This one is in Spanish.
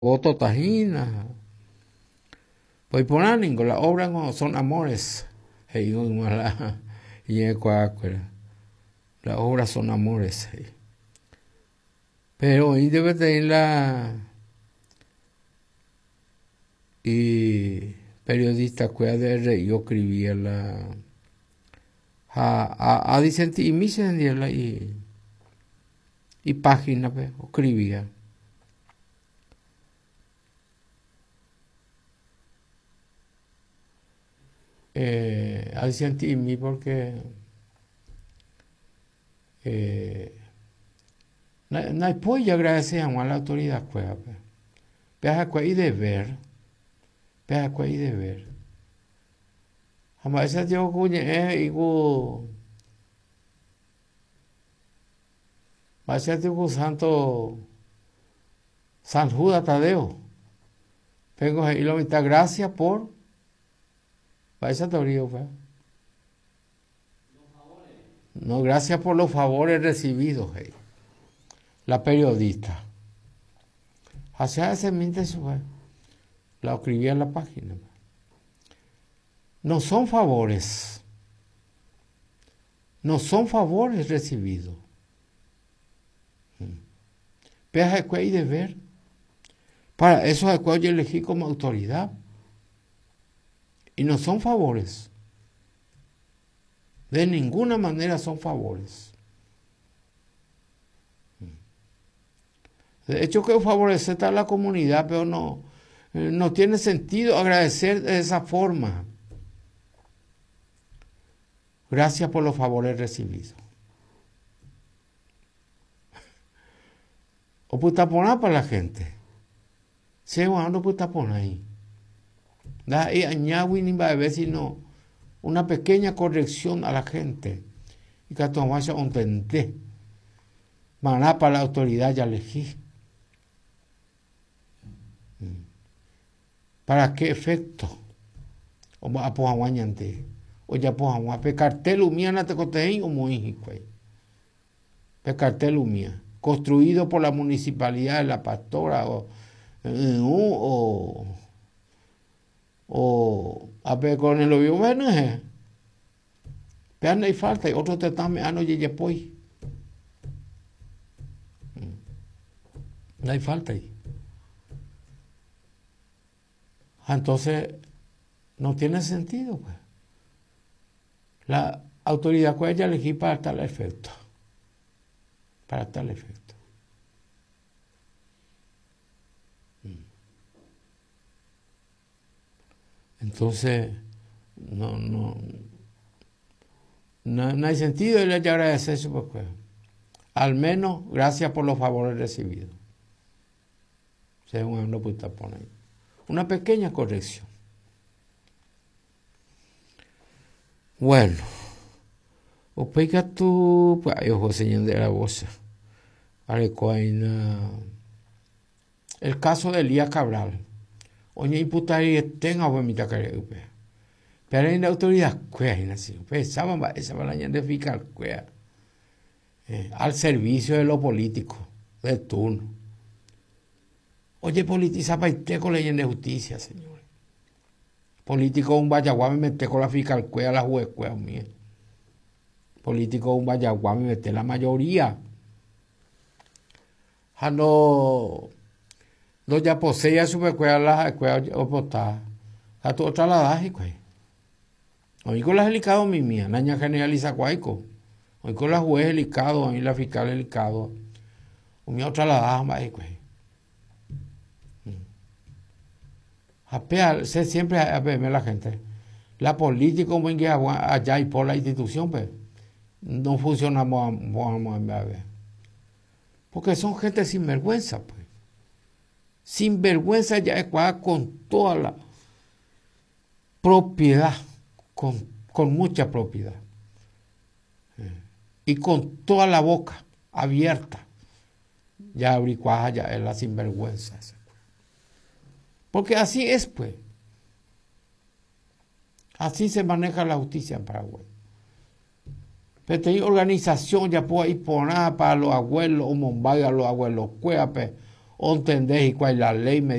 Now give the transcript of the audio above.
Otto Tajina. Pues ponen las obras son amores. Las obras son amores. Pero ahí debe tener y periodista cuya de yo escribía a dicenti y misen y página pues escribía a dicenti y mí porque no puedo agradecer a la autoridad cuya pues viaja cuya y deber Hama esa tío cuñe igu esa tío santo San Judas Tadeo. Vengo y lo mitad gracias por esa teoría pues. No, gracias por los favores recibidos. La periodista. Hacia ese mente eso la escribía en la página. No son favores recibidos. Pero es que hay deber. Para eso es que yo elegí como autoridad. Y no son favores. De ninguna manera son favores. De hecho que favorecer a la comunidad, pero no tiene sentido agradecer de esa forma. Gracias por los favores recibidos. O puta poner para la gente. Se no puta poner ahí. Da y añadir ni va a ver sino una pequeña corrección a la gente. Y que tu vaya a entender. Maná para la autoridad ya elegí. ¿Para qué efecto? O va a poner guañante. O ya poner a cartel umía na te coteín o muy cartel umía. Construido por la municipalidad de La Pastora o a ver con el obvio bueno pero no hay falta y otro te están no llegue pues no hay falta ahí. Entonces no tiene sentido pues. La autoridad que ella elegí para tal efecto. Entonces, no hay sentido el agradecer eso, pues. Al menos, gracias por los favores recibidos. Según no puede poner. Una pequeña corrección. Bueno, opica tú, pues, yo señor de la voz. El caso de Elías Cabral. Oye, imputaría tenga vomita que pero en la autoridad cuea y así esa la de fiscal cuea al servicio de lo político de turno. Oye, politiza paite con leyenda de justicia, señores. Político un vallaguá me mete con la fiscal cuea la juez cuea mía. Político un vallaguá me mete la mayoría. No ya posee su cueva la cueva opota a tu otra la daje pues hoy con las delicado mi mía naña generaliza cuaico hoy con la juez delicado a mí la fiscal delicado o mi otra la daje más pues apea se siempre a verme la gente la política como en que allá y por la institución pues no funcionamos a ver porque son gente sin vergüenza pues. Sin vergüenza ya es con toda la propiedad, con mucha propiedad. Y con toda la boca abierta. Ya abricuaja ya es la sinvergüenza. Porque así es, pues. Así se maneja la justicia en Paraguay. Pero hay organización ya puede ir poner para los abuelos, o Mombay a los abuelos, cueape. o entendés y cuál es la ley